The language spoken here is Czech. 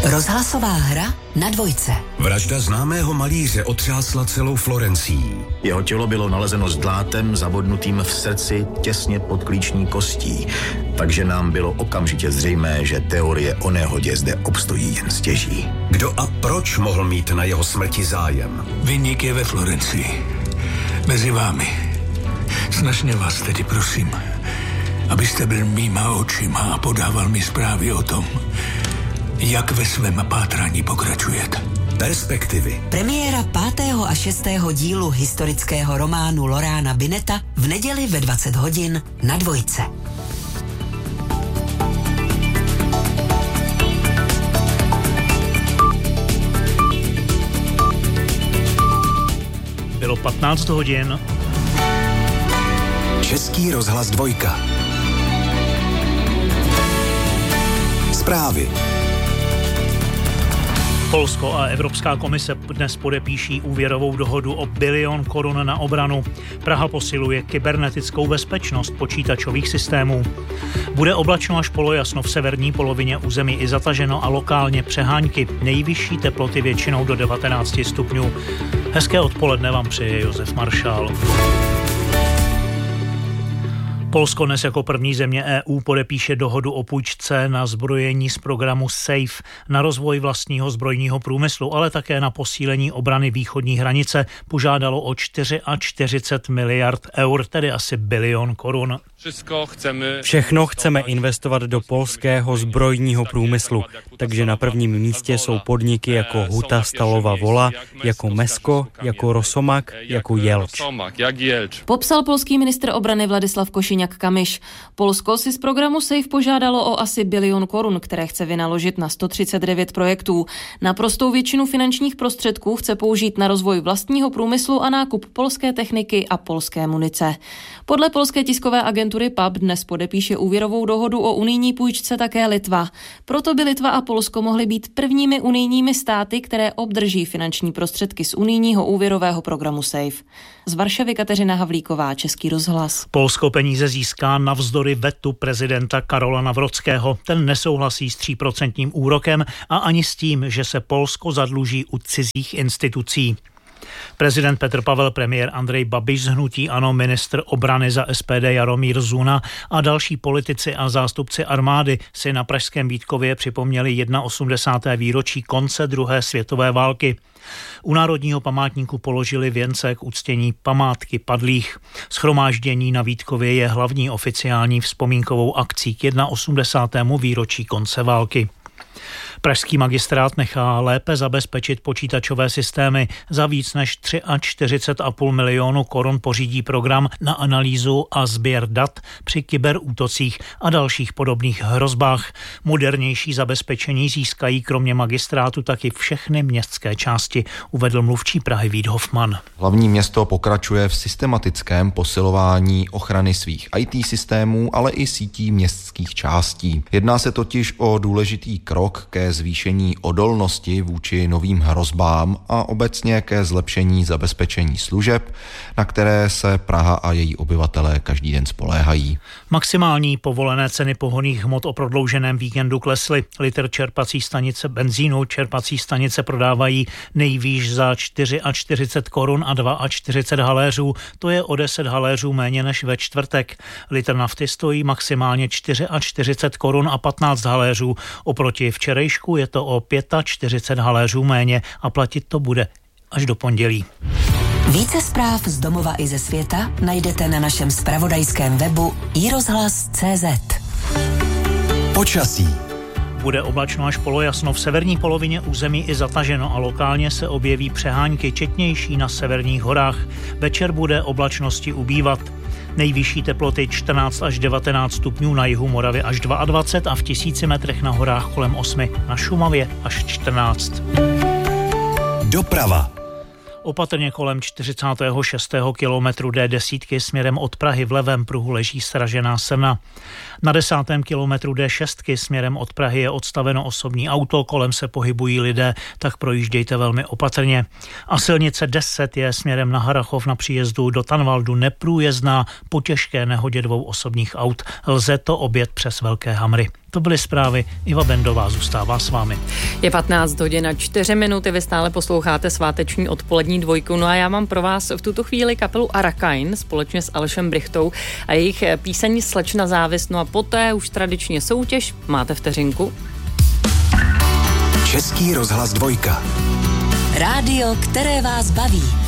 Rozhlasová hra na Dvojce. Vražda známého malíře otřásla celou Florencií. Jeho tělo bylo nalezeno s dlátem zabodnutým v srdci těsně pod klíční kostí, takže nám bylo okamžitě zřejmé, že teorie o nehodě zde obstojí jen stěží. Kdo a proč mohl mít na jeho smrti zájem? Viník je ve Florencii. Mezi vámi. Snažně vás tedy prosím, abyste byl mýma očima a podával mi zprávy o tom, jak ve svém pátrání pokračujete. Perspektivy. Premiéra 5. a 6. dílu historického románu Lorána Bineta v neděli ve 20 hodin na Dvojce. Bylo 15 hodin. Český rozhlas 2. Zprávy. Polsko a Evropská komise dnes podepíší úvěrovou dohodu o 1 bilion korun na obranu. Praha posiluje kybernetickou bezpečnost počítačových systémů. Bude oblačno až polojasno v severní polovině území i zataženo a lokálně přehánky. Nejvyšší teploty většinou do 19 stupňů. Hezké odpoledne vám přeje Josef Maršál. Polsko dnes jako první země EU podepíše dohodu o půjčce na zbrojení z programu SAFE, na rozvoj vlastního zbrojního průmyslu, ale také na posílení obrany východní hranice. Požádalo o 44 miliard eur, tedy asi bilion korun. Všechno chceme investovat do polského zbrojního průmyslu, takže na prvním místě jsou podniky jako Huta Stalova Wola, jako Mesko, jako Rosomak, jako Jelč. Popsal polský ministr obrany Vladislav Košíňák-Kamyš. Polsko si z programu SAFE požádalo o asi bilion korun, které chce vynaložit na 139 projektů. Naprostou většinu finančních prostředků chce použít na rozvoj vlastního průmyslu a nákup polské techniky a polské munice. Podle polské tiskové agentury PAP dnes podepíše úvěrovou dohodu o unijní půjčce také Litva. Proto by Litva a Polsko mohly být prvními unijními státy, které obdrží finanční prostředky z unijního úvěrového programu SAFE. Z Varšavy Kateřina Havlíková, Český rozhlas. Polsko peníze získá navzdory vetu prezidenta Karola Nawrockiego. Ten nesouhlasí s 3% úrokem a ani s tím, že se Polsko zadluží u cizích institucí. Prezident Petr Pavel, premiér Andrej Babiš z hnutí ANO, ministr obrany za SPD Jaromír Zuna a další politici a zástupci armády si na pražském Vítkově připomněli 81. výročí konce druhé světové války. U Národního památníku položili věnce k uctění památky padlých. Shromáždění na Vítkově je hlavní oficiální vzpomínkovou akcí k 81. výročí konce války. Pražský magistrát nechá lépe zabezpečit počítačové systémy. Za víc než 43,5 milionu korun pořídí program na analýzu a sběr dat při kyberútocích a dalších podobných hrozbách. Modernější zabezpečení získají kromě magistrátu taky všechny městské části, uvedl mluvčí Prahy Vít Hofman. Hlavní město pokračuje v systematickém posilování ochrany svých IT systémů, ale i sítí městských částí. Jedná se totiž o důležitý krok ke zvýšení odolnosti vůči novým hrozbám a obecně ke zlepšení zabezpečení služeb, na které se Praha a její obyvatelé každý den spoléhají. Maximální povolené ceny pohonných hmot o prodlouženém víkendu klesly. Litr čerpací stanice benzínu čerpací stanice prodávají nejvýš za 44 korun a 42 haléřů. To je o 10 haléřů méně než ve čtvrtek. Litr nafty stojí maximálně 44 korun a 15 haléřů. Oproti včerejšku je to o 45 haléřů méně a platit to bude až do pondělí. Více zpráv z domova i ze světa najdete na našem zpravodajském webu iRozhlas.cz. Počasí. Bude oblačno až polojasno, v severní polovině území i zataženo a lokálně se objeví přehánky četnější na severních horách. Večer bude oblačnosti ubývat. Nejvyšší teploty 14 až 19 stupňů, na jihu Moravy až 22 a v 1000 metrech na horách kolem 8, na Šumavě až 14. Doprava. Opatrně kolem 46. kilometru D10 směrem od Prahy v levém pruhu leží sražená srna. Na 10. kilometru D6 směrem od Prahy je odstaveno osobní auto, kolem se pohybují lidé, tak projíždějte velmi opatrně. A silnice 10 je směrem na Harrachov na příjezdu do Tanvaldu neprůjezdná po těžké nehodě 2 osobních aut. Lze to objet přes Velké Hamry. To byly zprávy. Iva Bendová zůstává s vámi. Je 15 hodin a 4 minuty, vy stále posloucháte sváteční odpolední dvojku. No a já mám pro vás v tuto chvíli kapelu Arakain společně s Alešem Brychtou a jejich píseň Slečna závist. No a poté už tradičně soutěž. Máte vteřinku? Český rozhlas 2. Rádio, které vás baví.